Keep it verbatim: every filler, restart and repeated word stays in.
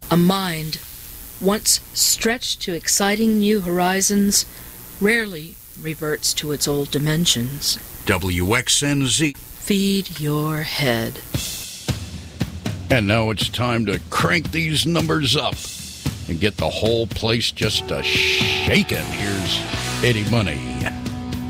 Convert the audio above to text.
A mind, once stretched to exciting new horizons, rarely reverts to its old dimensions. W X N Z. Feed your head. And now it's time to crank these numbers up and get the whole place just a shaking. Here's Eddie Money.